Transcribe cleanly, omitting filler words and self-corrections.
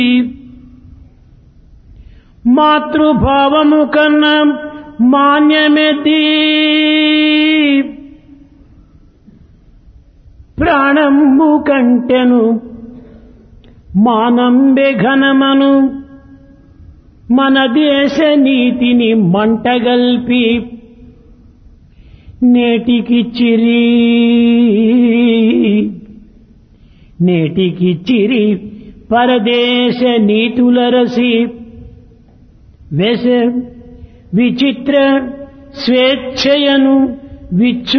మాతృభావము కన్నా మాన్యమెది ప్రాణంబు కంటెను మానంబె ఘనమను మన దేశ నీతిని మంటగల్పి నేటికిచ్చిరి పరదేశ నీతులరసి విచిత్ర స్వేచ్ఛయను విచ్చు